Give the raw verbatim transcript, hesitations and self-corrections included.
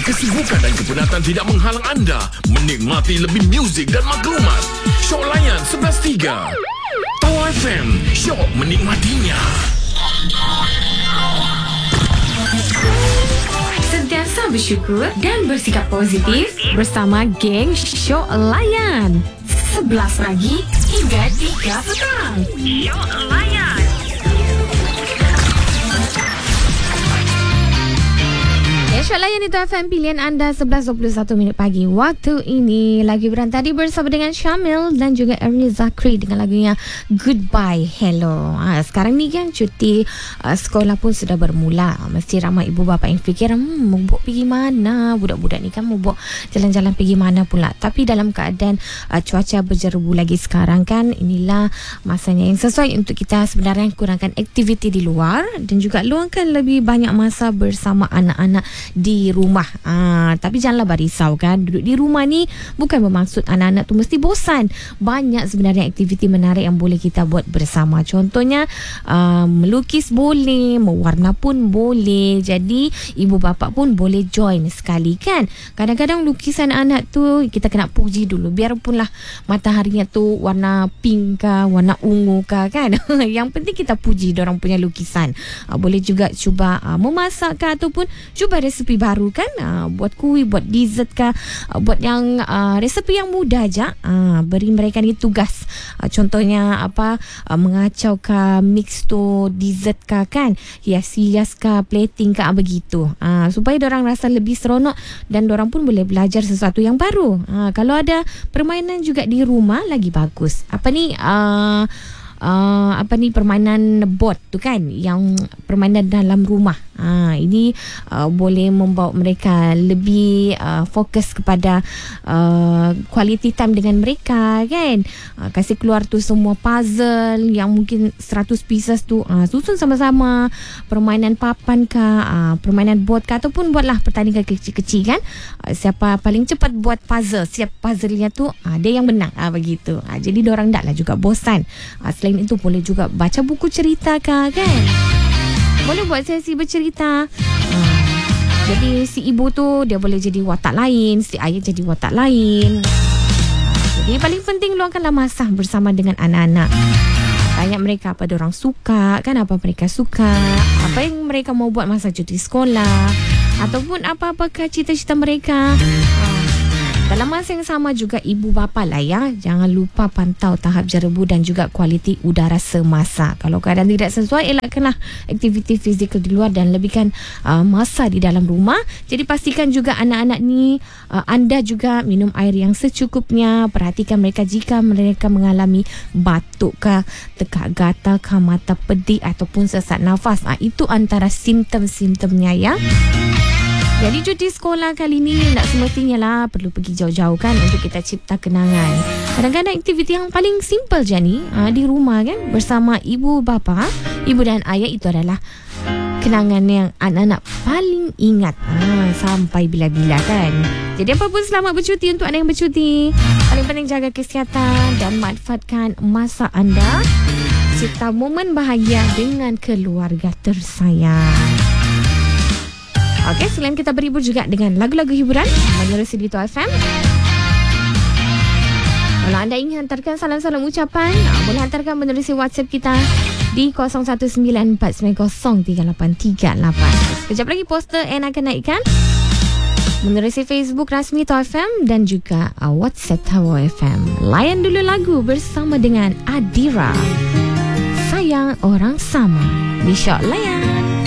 kesibukan dan kepenatan tidak menghalang anda menikmati lebih muzik dan maklumat. Shock Layan sebelas tiga. Tawa F M, syok menikmatinya. Sentiasa bersyukur dan bersikap positif bersama geng Shock Layan. sebelas pagi hingga tiga petang. Shock Layan. Shock Layan itu F M pilihan anda sebelas dua puluh satu minit pagi waktu ini. Lagi berantai tadi bersama dengan Syamil dan juga Ernie Zakri dengan lagunya Goodbye Hello. Ha, sekarang ni kan cuti uh, sekolah pun sudah bermula. Mesti ramai ibu bapa yang fikir hmm, mau buat pergi mana budak-budak ni kan, mau buat jalan-jalan pergi mana pula. Tapi dalam keadaan uh, cuaca berjerubu lagi sekarang kan, inilah masanya yang sesuai untuk kita sebenarnya kurangkan aktiviti di luar dan juga luangkan lebih banyak masa bersama anak-anak di rumah. Ah, tapi janganlah berisau kan. Duduk di rumah ni bukan bermaksud anak-anak tu mesti bosan. Banyak sebenarnya aktiviti menarik yang boleh kita buat bersama. Contohnya uh, melukis boleh, mewarna pun boleh. Jadi ibu bapa pun boleh join sekali kan. Kadang-kadang lukisan anak tu kita kena puji dulu. Biarpunlah mataharinya tu warna pink ke, warna ungu ke kan. Yang penting kita puji dorang punya lukisan. Uh, boleh juga cuba uh, memasak ke ataupun cuba resepi baru kan, uh, buat kuih, buat dessert kah, uh, buat yang uh, resepi yang mudah aja. Uh, beri mereka ni tugas. Uh, contohnya apa, uh, mengacau kah, mix tu dessert kah kan, hias-hias kah, plating kah, begitu. Uh, supaya dorang rasa lebih seronok dan dorang pun boleh belajar sesuatu yang baru. Uh, kalau ada permainan juga di rumah lagi bagus. Apa ni? Uh, Uh, apa ni permainan board tu kan, yang permainan dalam rumah. Ha, ini uh, boleh membawa mereka lebih uh, fokus kepada uh, quality time dengan mereka kan. Uh, kasih keluar tu semua puzzle yang mungkin seratus pieces tu, uh, susun sama-sama. Permainan papan ke, uh, permainan board ke, ataupun buatlah pertandingan kecil-kecil kan. Uh, siapa paling cepat buat puzzle, siap puzzle-nya tu uh, dia yang menang. Uh, begitu. Uh, jadi diorang taklah juga bosan. Uh, selain itu boleh juga baca buku cerita kah, kan? Boleh buat sesi bercerita. Ha. Jadi si ibu tu dia boleh jadi watak lain, si ayah jadi watak lain. Jadi paling penting luangkanlah masa bersama dengan anak-anak. Tanya mereka apa diorang suka, kan, apa mereka suka, apa yang mereka mau buat masa cuti sekolah, ataupun apa-apakah cita-cita mereka. Ha. Dalam masa yang sama juga ibu bapa lah ya, jangan lupa pantau tahap jerebu dan juga kualiti udara semasa. Kalau keadaan tidak sesuai, elakkanlah aktiviti fizikal di luar dan lebihkan uh, masa di dalam rumah. Jadi pastikan juga anak-anak ni uh, anda juga minum air yang secukupnya. Perhatikan mereka jika mereka mengalami batuk kah, tekak gatal kah, mata pedih ataupun sesak nafas. Uh, itu antara simptom-simptomnya ya. Jadi cuti sekolah kali ni tak semestinya lah perlu pergi jauh-jauh kan untuk kita cipta kenangan. Kadang-kadang aktiviti yang paling simple je ni ha, di rumah kan bersama ibu bapa, ibu dan ayah, itu adalah kenangan yang anak-anak paling ingat ha, sampai bila-bila kan. Jadi apa pun selamat bercuti untuk anda yang bercuti. Paling penting jaga kesihatan dan manfaatkan masa anda. Cipta momen bahagia dengan keluarga tersayang. Okey, selain kita berhibur juga dengan lagu-lagu hiburan menerusi di Tawa F M. Kalau anda ingin hantarkan salam-salam ucapan, boleh hantarkan menerusi WhatsApp kita di kosong satu sembilan empat sembilan kosong tiga lapan tiga lapan. Sekejap lagi poster N akan naikkan menerusi Facebook rasmi Tawa F M dan juga WhatsApp Tawa F M. Layan dulu lagu bersama dengan Adira, Sayang Orang Sama di Shock Layan.